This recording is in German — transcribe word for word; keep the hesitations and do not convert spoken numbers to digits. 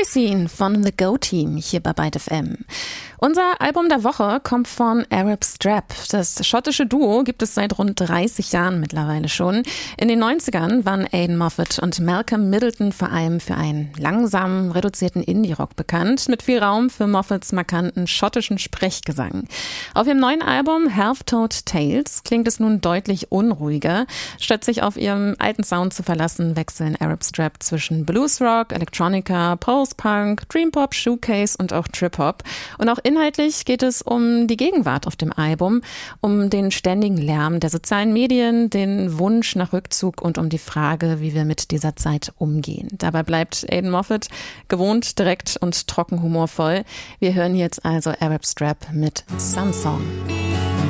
Coffee Scene von The Go Team hier bei Byte F M. Unser Album der Woche kommt von Arab Strap. Das schottische Duo gibt es seit rund dreißig Jahren mittlerweile schon. In den neunzigern waren Aidan Moffat und Malcolm Middleton vor allem für einen langsamen, reduzierten Indie-Rock bekannt, mit viel Raum für Moffats markanten schottischen Sprechgesang. Auf ihrem neuen Album Half-Told Tales klingt es nun deutlich unruhiger. Statt sich auf ihrem alten Sound zu verlassen, wechseln Arab Strap zwischen Bluesrock, Electronica, Post-Punk, Dream-Pop, Shoegaze und auch Trip-Hop. Und auch inhaltlich geht es um die Gegenwart auf dem Album, um den ständigen Lärm der sozialen Medien, den Wunsch nach Rückzug und um die Frage, wie wir mit dieser Zeit umgehen. Dabei bleibt Aidan Moffat gewohnt, direkt und trocken humorvoll. Wir hören jetzt also Arab Strap mit Sun Song.